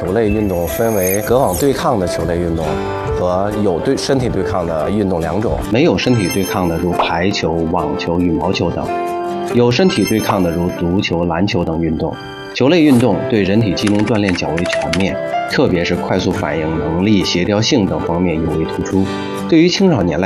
球类运动分为隔网对抗的球类运动和有身体对抗的运动两种。 没有身体对抗的如排球、网球、羽毛球等；有身体对抗的如足球、篮球等运动。球类运动对人体机能锻炼较为全面，特别是快速反应能力、协调性等方面尤为突出。对于青少年来